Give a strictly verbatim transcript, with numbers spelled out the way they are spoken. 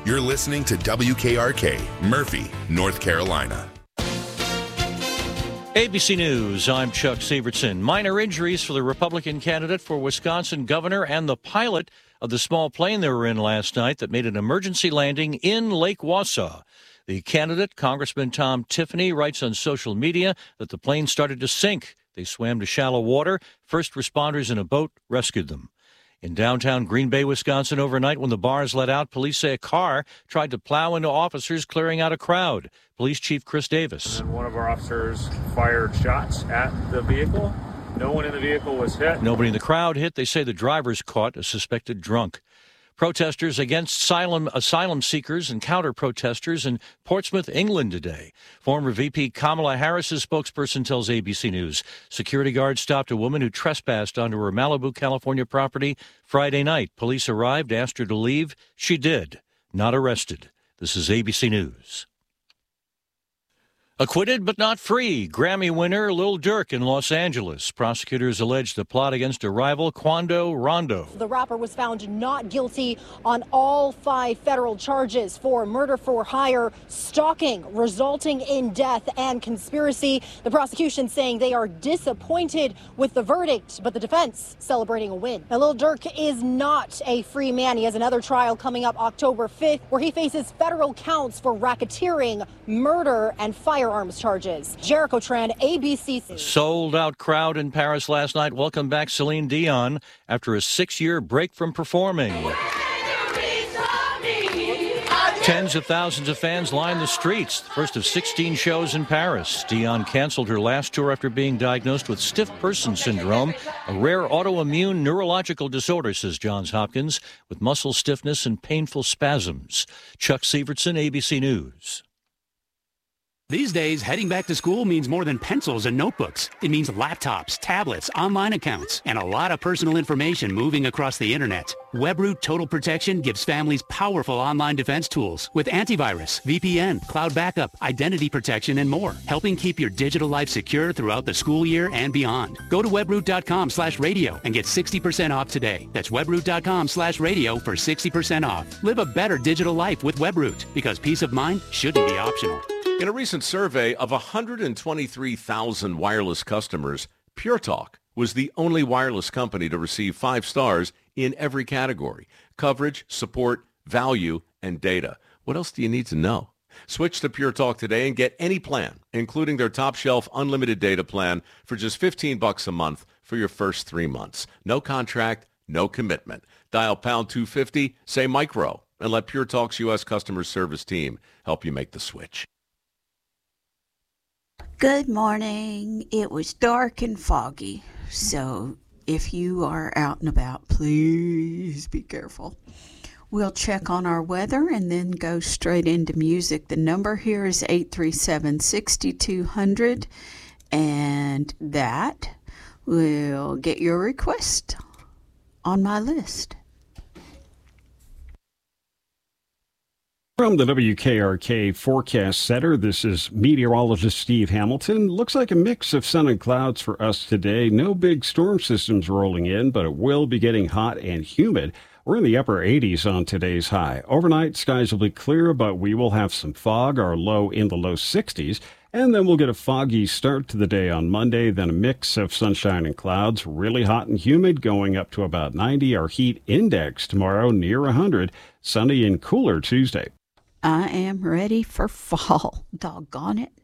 You're listening to W K R K, Murphy, North Carolina. A B C News, I'm Chuck Severson. Minor injuries for the Republican candidate for Wisconsin governor and the pilot of the small plane they were in last night that made an emergency landing in Lake Wausau. The candidate, Congressman Tom Tiffany, writes on social media that the plane started to sink. They swam to shallow water. First responders in a boat rescued them. In downtown Green Bay, Wisconsin, overnight when the bars let out, police say a car tried to plow into officers clearing out a crowd. Police Chief Chris Davis. And one of our officers fired shots at the vehicle. No one in the vehicle was hit. Nobody in the crowd hit. They say the driver's caught, a suspected drunk. Protesters against asylum, asylum seekers and counter-protesters in Portsmouth, England today. Former V P Kamala Harris's spokesperson tells A B C News. Security guards stopped a woman who trespassed onto her Malibu, California property Friday night. Police arrived, asked her to leave. She did. Not arrested. This is A B C News. Acquitted but not free. Grammy winner Lil Durk in Los Angeles. Prosecutors alleged the plot against a rival, Quando Rondo. The rapper was found not guilty on all five federal charges for murder for hire, stalking resulting in death, and conspiracy. The prosecution saying they are disappointed with the verdict, but the defense celebrating a win. Now, Lil Durk is not a free man. He has another trial coming up October fifth where he faces federal counts for racketeering, murder, and firearms charges. Jericho Tran, A B C. Sold-out crowd in Paris last night. Welcome back Celine Dion after a six-year break from performing. Tens of thousands of fans lined the streets. The first of sixteen shows in Paris. Dion canceled her last tour after being diagnosed with stiff person syndrome, a rare autoimmune neurological disorder, says Johns Hopkins, with muscle stiffness and painful spasms. Chuck Severson, A B C News. These days, heading back to school means more than pencils and notebooks. It means laptops, tablets, online accounts, and a lot of personal information moving across the internet. Webroot Total Protection gives families powerful online defense tools with antivirus, V P N, cloud backup, identity protection, and more, helping keep your digital life secure throughout the school year and beyond. Go to webroot.com slash radio and get sixty percent off today. That's webroot.com slash radio for sixty percent off. Live a better digital life with Webroot, because peace of mind shouldn't be optional. In a recent survey of one hundred twenty-three thousand wireless customers, Pure Talk was the only wireless company to receive five stars in every category: coverage, support, value, and data. What else do you need to know? Switch to Pure Talk today and get any plan, including their top shelf unlimited data plan, for just fifteen bucks a month for your first three months. No contract, no commitment. Dial pound two fifty, say micro, and let Pure Talk's U S customer service team help you make the switch. Good morning. It was dark and foggy, so if you are out and about, please be careful. We'll check on our weather and then go straight into music. The number here is eight three seven, six two zero zero, and that will get your request on my list. From the W K R K Forecast Center, this is meteorologist Steve Hamilton. Looks like a mix of sun and clouds for us today. No big storm systems rolling in, but it will be getting hot and humid. We're in the upper eighties on today's high. Overnight, skies will be clear, but we will have some fog, our low in the low sixties. And then we'll get a foggy start to the day on Monday, then a mix of sunshine and clouds, really hot and humid, going up to about ninety. Our heat index tomorrow near one hundred. Sunny and cooler Tuesday. I am ready for fall. Doggone it.